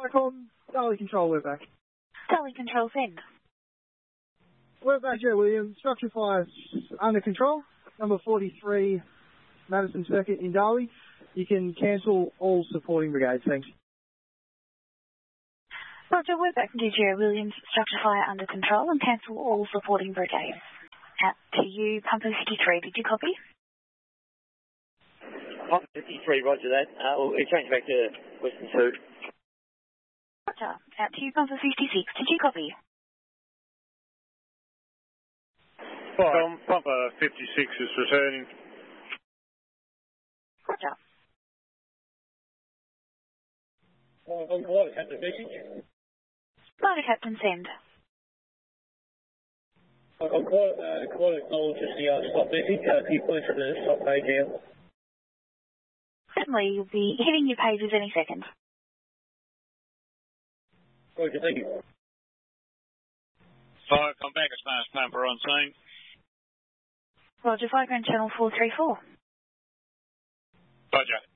Vicom, Daily Control, we're back. Daily Control, send. We're back, Joe Williams. Structure fire under control. Number 43, Madison Circuit in Darley. You can cancel all supporting brigades, thanks. Roger, we're back to Joe Williams. Structure fire under control and cancel all supporting brigades. Out to you, Pumper 53. Did you copy? Pumper 53, roger that. We'll change back to Western 2. Roger. Out to you, Pumper 56. Did you copy? Pumper 56 is returning. Roger. Hello, Captain Message. Roger, Captain, send. I've quite acknowledged the stop message. Can you please put the stop page out? Certainly, you'll be hitting your pages any second. Roger, thank you. Fire, come back as soon as Pumper on scene. Roger, Fire Ground Channel 434. Roger.